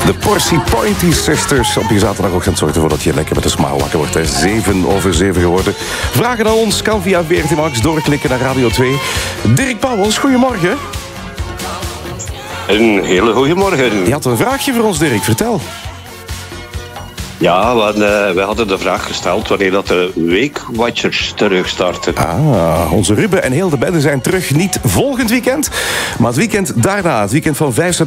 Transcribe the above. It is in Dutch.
De Portie Pointy Sisters. Op je zaterdagochtend zorgt ervoor dat je lekker met een smile wakker wordt. 7:07 geworden. Vragen aan ons kan via 14 Max doorklikken naar Radio 2. Dirk Pauwels, goedemorgen. Een hele goede morgen. Je had een vraagje voor ons, Dirk. Vertel. Ja, we hadden de vraag gesteld wanneer dat de Weekwatchers terugstarten. Onze Ruben en heel de bende zijn terug. Niet volgend weekend, maar het weekend daarna. Het weekend van 5 september.